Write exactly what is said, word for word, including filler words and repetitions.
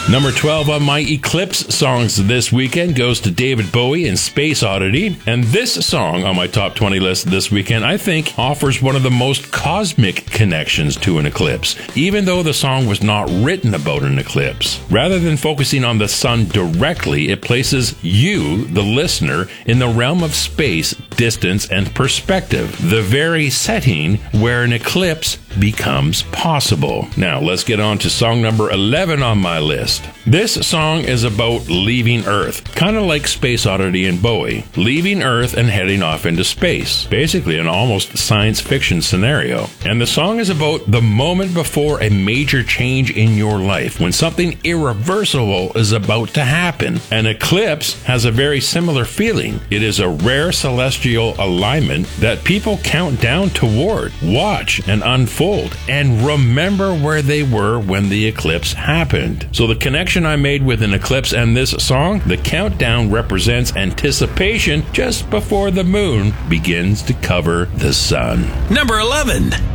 Number twelve on my Eclipse songs this weekend goes to David Bowie and Space Oddity. And this song on my top twenty list this weekend, I think, offers one of the most cosmic connections to an eclipse, even though the song was not written about an eclipse. Rather than focusing on the sun directly, it places you, the listener, in the realm of space, distance, and perspective, the very setting where an eclipse becomes possible. Now, let's get on to song number eleven on my list. This song is about leaving Earth, kind of like Space Oddity and Bowie, leaving Earth and heading off into space, basically an almost science fiction scenario. And the song is about the moment before a major change in your life, when something irreversible is about to happen. An eclipse has a very similar feeling. It is a rare celestial alignment that people count down toward, watch and unfold, and remember where they were when the eclipse happened. So the connection I made with an eclipse and this song, the countdown represents anticipation just before the moon begins to cover the sun. Number eleven.